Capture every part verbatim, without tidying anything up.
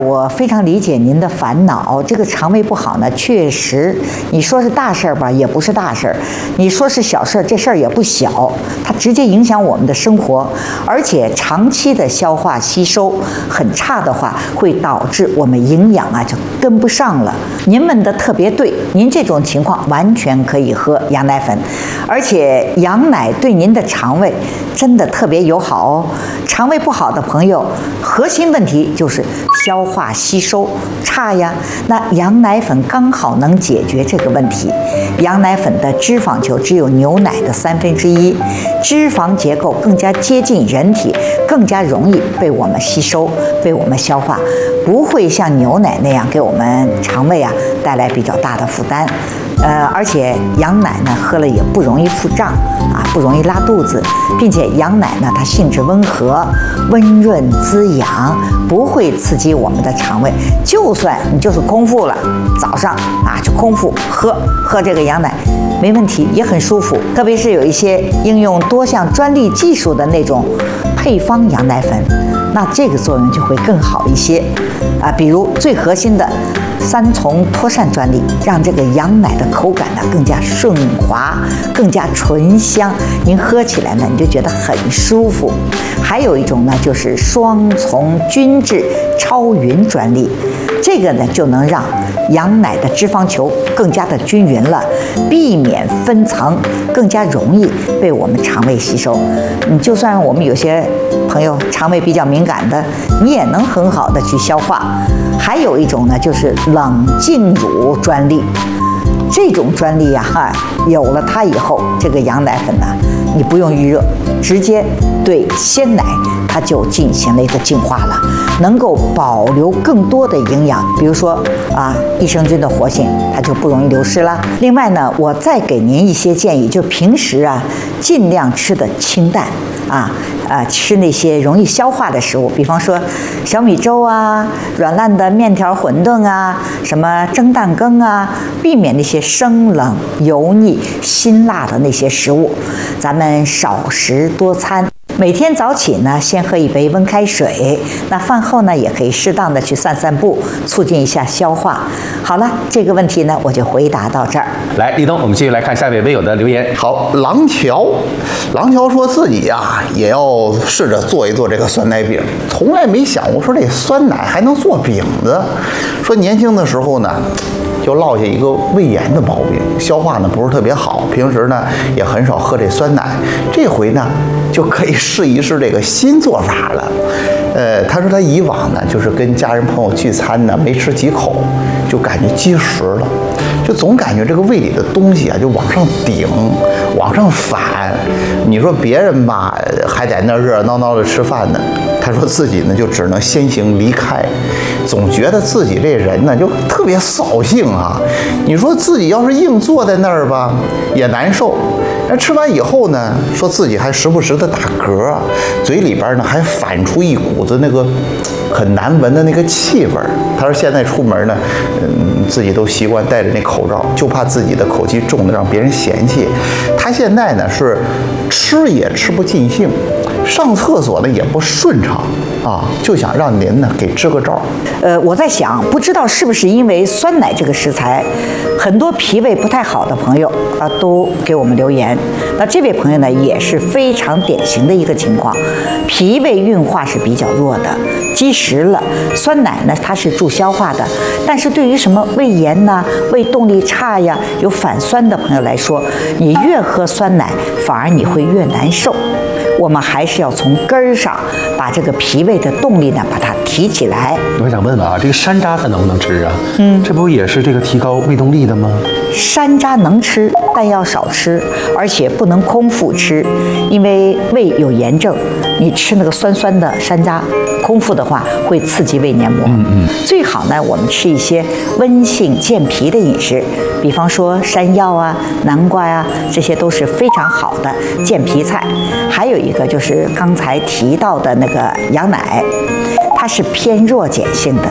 我非常理解您的烦恼，这个肠胃不好呢，确实，你说是大事儿吧，也不是大事儿；你说是小事儿，这事儿也不小，它直接影响我们的生活，而且长期的消化吸收很差的话，会导致我们营养啊就跟不上了。您问的特别对，您这种情况完全可以喝羊奶粉，而且羊奶对您的肠胃真的特别友好哦。肠胃不好的朋友，核心问题就是消化吸收差呀，那羊奶粉刚好能解决这个问题。羊奶粉的脂肪球只有牛奶的三分之一，脂肪结构更加接近人体，更加容易被我们吸收，被我们消化，不会像牛奶那样给我们肠胃啊带来比较大的负担。呃，而且羊奶呢喝了也不容易腹胀啊，不容易拉肚子，并且羊奶呢它性质温和、温润滋养，不会刺激我们的肠胃。就算你就是空腹了，早上啊就空腹喝喝这个羊奶没问题，也很舒服。特别是有一些应用多项专利技术的那种配方羊奶粉，那这个作用就会更好一些啊。比如最核心的三重脱疝专利，让这个羊奶的口感呢更加顺滑，更加醇香，您喝起来呢你就觉得很舒服。还有一种呢就是双重均质超匀专利，这个呢就能让羊奶的脂肪球更加的均匀了，避免分层，更加容易被我们肠胃吸收。你就算我们有些朋友肠胃比较敏感的，你也能很好的去消化。还有一种呢就是冷静乳专利，这种专利啊哈，有了它以后，这个羊奶粉呢你不用预热，直接对鲜奶它就进行了一个净化了，能够保留更多的营养，比如说啊益生菌的活性它就不容易流失了。另外呢，我再给您一些建议，就平时啊尽量吃的清淡啊啊吃那些容易消化的食物，比方说小米粥啊、软烂的面条、馄饨啊、什么蒸蛋羹啊，避免那些生冷、油腻、辛辣的那些食物。咱们少食多餐。每天早起呢，先喝一杯温开水。那饭后呢，也可以适当的去散散步，促进一下消化。好了，这个问题呢，我就回答到这儿。 来，立冬，我们继续来看下一位微友的留言。 好，郎乔，郎乔说自己呀、也要试着做一做这个酸奶饼，从来没想过说这酸奶还能做饼子。说年轻的时候呢，就落下一个胃炎的毛病，消化呢不是特别好，平时呢也很少喝这酸奶。这回呢就可以试一试这个新做法了。呃，他说他以往呢就是跟家人朋友聚餐呢，没吃几口就感觉积食了，就总感觉这个胃里的东西啊就往上顶，往上反。你说别人吧还在那热热闹闹的吃饭呢，他说自己呢就只能先行离开，总觉得自己这人呢就特别扫兴啊。你说自己要是硬坐在那儿吧也难受，那吃完以后呢，说自己还时不时的打嗝，嘴里边呢还反出一股子那个很难闻的那个气味。他说现在出门呢，嗯，自己都习惯戴着那口罩，就怕自己的口气重的让别人嫌弃。他现在呢是吃也吃不尽兴，上厕所呢也不顺畅啊，就想让您呢给支个招。 呃，我在想，不知道是不是因为酸奶这个食材，很多脾胃不太好的朋友啊都给我们留言。那这位朋友呢也是非常典型的一个情况，脾胃运化是比较弱的，积食了。酸奶呢它是助消化的，但是对于什么胃炎呐、胃动力差呀、有反酸的朋友来说，你越喝酸奶，反而你会越难受。我们还是要从根儿上把这个脾胃的动力呢，把它提起来。 我想问问啊，这个山楂它能不能吃啊？嗯，这不也是这个提高胃动力的吗？ 山楂能吃，但要少吃，而且不能空腹吃，因为胃有炎症，你吃那个酸酸的山楂，空腹的话会刺激胃黏膜。嗯嗯。最好呢，我们吃一些温性健脾的饮食，比方说山药啊、南瓜呀、啊，这些都是非常好的健脾菜。还有一个就是刚才提到的那个羊奶，它是偏弱碱性的。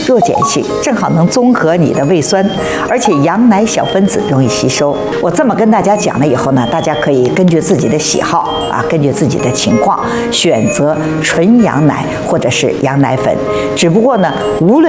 弱碱性，正好能综合你的胃酸，而且羊奶小分子容易吸收。我这么跟大家讲了以后呢，大家可以根据自己的喜好啊，根据自己的情况选择纯羊奶或者是羊奶粉。只不过呢，无论